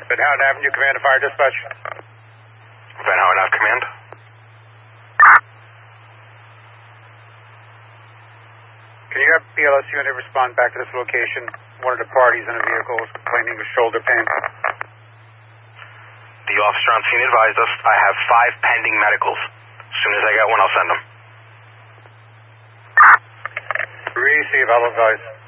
Van Houten Avenue, Command to Fire Dispatch. Van Houten Ave Command. Can you have PLS unit respond back to this location? One of the parties in the vehicle is complaining of shoulder pain. The officer on scene advised us I have 5 pending medicals. As soon as I get one, I'll send them. Receive, I'll advise.